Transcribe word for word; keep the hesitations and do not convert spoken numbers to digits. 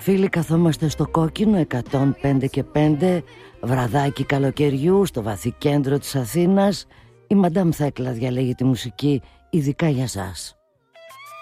Φίλοι, καθόμαστε στο Κόκκινο εκατόν πέντε και πέντε, βραδάκι καλοκαιριού στο βαθύ κέντρο της Αθήνας. Η Μαντάμ Θέκλα διαλέγει τη μουσική ειδικά για σας.